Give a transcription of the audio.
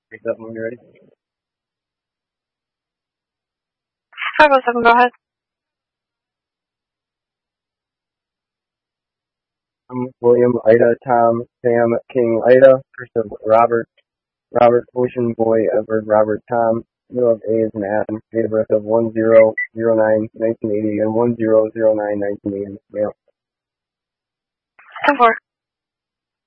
Is that when you're ready? 507, go ahead. William, Ida, Tom, Sam, King, Ida, first of Robert, Ocean, Boy, Edward, Robert, Tom, middle of A is an Adam, date of birth of 1009-1980 and 1009-1980, male. 10-4.